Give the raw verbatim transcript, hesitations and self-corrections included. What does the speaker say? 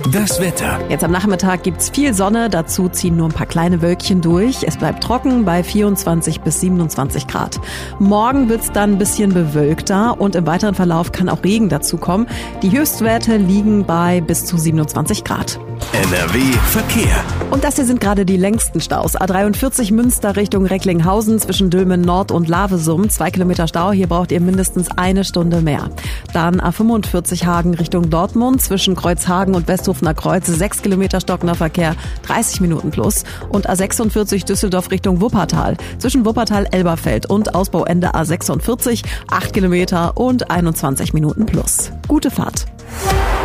Das Wetter. Jetzt am Nachmittag gibt's viel Sonne, dazu ziehen nur ein paar kleine Wölkchen durch. Es bleibt trocken bei vierundzwanzig bis siebenundzwanzig Grad. Morgen wird's dann ein bisschen bewölkter und im weiteren Verlauf kann auch Regen dazukommen. Die Höchstwerte liegen bei bis zu siebenundzwanzig Grad. N R W Verkehr. Und das hier sind gerade die längsten Staus. A dreiundvierzig Münster Richtung Recklinghausen zwischen Dülmen Nord und Lavesum. Zwei Kilometer Stau, hier braucht ihr mindestens eine Stunde mehr. Dann A fünfundvierzig Hagen Richtung Dortmund zwischen Kreuzhagen und Westhofener Kreuz. Sechs Kilometer stockender Verkehr, dreißig Minuten plus. Und A sechsundvierzig Düsseldorf Richtung Wuppertal. Zwischen Wuppertal-Elberfeld und Ausbauende A sechsundvierzig. Acht Kilometer und einundzwanzig Minuten plus. Gute Fahrt.